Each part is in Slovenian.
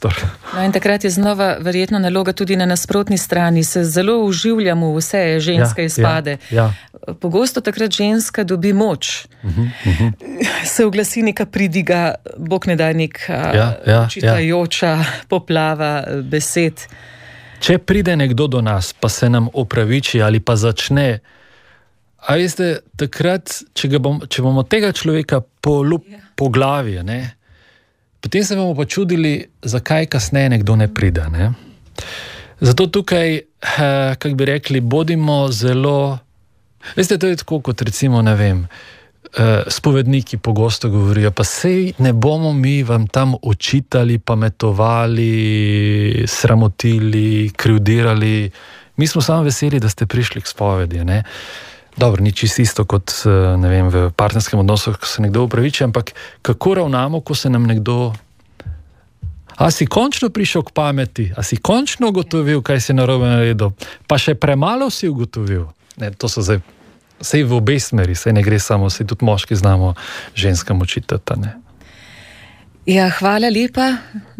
prostor. No in takrat je znova verjetno naloga tudi na nasprotni strani. Se zelo uživljamo v vse ženske izpade. Pogosto takrat ženska dobi moč. Se oglasi neka pridiga, Bog ne daj neka čitajoča poplava besed. Če pride nekdo do nas, pa se nam opraviči ali pa začne, a veste, takrat, če bomo tega človeka po glavi, ne, potem se bomo pa čudili, zakaj kasneje nekdo ne pride. Ne. Zato tukaj, kako bi rekli, bodimo zelo... Veste, to je tako, kot recimo, ne vem, spovedniki pogosto govorijo, pa sej ne bomo mi vam tam očitali, pametovali, sramotili, krivdirali. Mi smo samo veseli, da ste prišli k spovedi, ne. Dobro, ni čisto isto kot, ne vem, v partnerskem odnosu, ko se nekdo upraviči, ampak kako ravnamo, ko se nam nekdo... A si končno prišel k pameti? A si končno ugotovil, kaj si narobe naredil? Pa še premalo si ugotovil? Ne, to so zdaj... Sej v obe smeri, sej ne gre samo, sej tudi moški znamo ženskam učitati, ne. Ja, hvala lepa.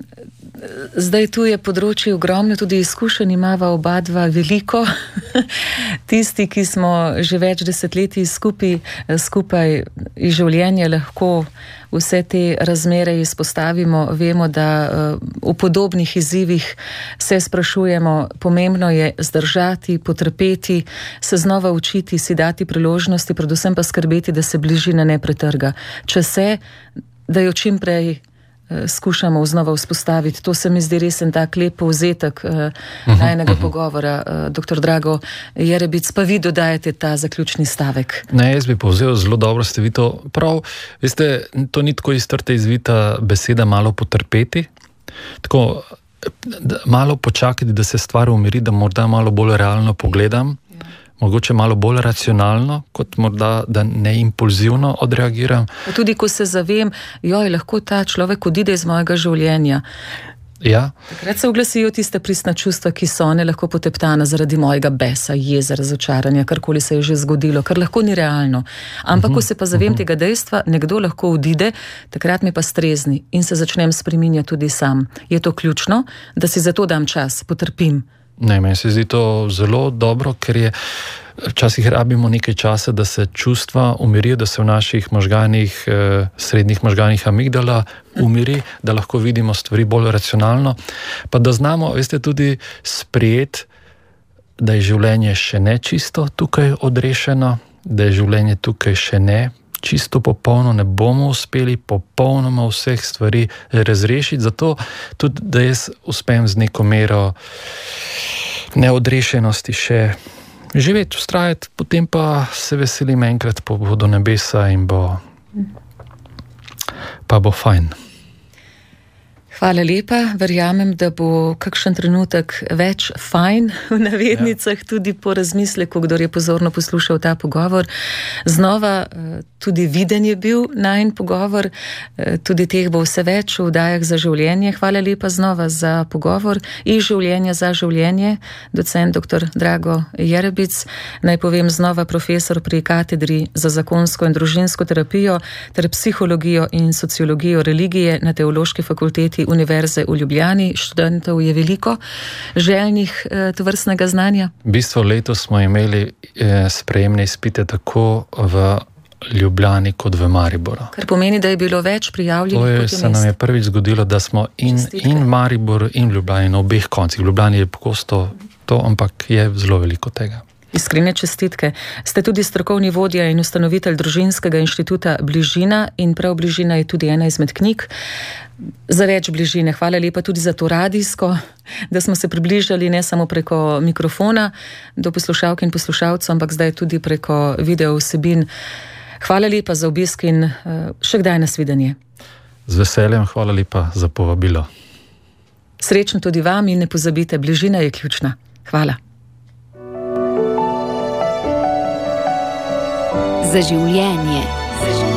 Zdaj tu je področje ogromno, tudi izkušenj imava oba dva veliko. Tisti, ki smo že več desetletij skupaj iz življenja lahko vse te razmere izpostavimo, vemo, da v podobnih izzivih se sprašujemo, pomembno je zdržati, potrpeti, se znova učiti, si dati priložnosti, predvsem pa skrbeti, da se bližina ne pretrga. Če se, da jo čim prej skušamo znova vzpostaviti. To se mi zdi resen tak lep povzetek najnega pogovora. Dr. Drago Jerebic, pa vi dodajate ta zaključni stavek. Ne, jaz bi povzel, zelo dobro ste vi to prav. Veste, to ni tako iz trte izvita beseda malo potrpeti. Tako, malo počakati, da se stvar umiri, da morda malo bolj realno pogledam, mogoče malo bolj racionalno, kot morda, da ne impulzivno odreagiram. Tudi ko se zavem, lahko ta človek odide iz mojega življenja. Ja. Takrat se oglasijo tiste pristna čustva, ki so ne lahko poteptana zaradi mojega besa, jeze, razočaranja, karkoli se je že zgodilo, kar lahko ni realno. Ampak ko se pa zavem tega dejstva, nekdo lahko odide, takrat me pa strezni in se začnem spreminjati tudi sam. Je to ključno, da si zato dam čas, potrpim. Ne, meni se zdi to zelo dobro, ker je včasih rabimo nekaj časa, da se čustva umirijo, da se v naših možganih, srednjih možganih amigdala umiri, da lahko vidimo stvari bolj racionalno, pa da znamo, veste, tudi sprejeti, da je življenje še ne čisto tukaj odrešeno, da je življenje tukaj še ne čisto popolno, ne bomo uspeli popolnoma vseh stvari razrešiti, zato tudi, da jaz uspem z neko mero neodrešenosti še živeti, vztrajati, potem pa se veselim enkrat po do nebesa in bo fajn. Hvala lepa, verjamem, da bo kakšen trenutek več fajn v navednicah, tudi po razmisleku, kdor je pozorno poslušal ta pogovor. Znova tudi viden je bil najin pogovor, tudi teh bo vse več v Vdajah za življenje. Hvala lepa znova za pogovor iz življenja za življenje, docent dr. Drago Jerebic. Naj povem znova, profesor pri katedri za zakonsko in družinsko terapijo ter psihologijo in sociologijo religije na Teološki fakulteti Univerze v Ljubljani. Študentov je veliko, željnih tovrstnega znanja. V bistvu letos smo imeli sprejemne izpite tako v Ljubljani kot v Mariboru. Kar pomeni, da je bilo več prijavljenih kot je se nam je prvič zgodilo, da smo in Maribor in Ljubljani na obeh koncih. V Ljubljani je pogosto to, ampak je zelo veliko tega. Iskrene čestitke. Ste tudi strokovni vodja in ustanovitelj Družinskega inštituta Bližina in prav Bližina je tudi ena izmed knjig za več bližine. Hvala lepa tudi za to radijsko, da smo se približali ne samo preko mikrofona do poslušalk in poslušalcev, ampak zdaj tudi preko video vsebin. Hvala lepa za obisk in še kdaj nasvidenje. Z veseljem, hvala lepa za povabilo. Srečno tudi vam in ne pozabite, bližina je ključna. Hvala. Za življenje.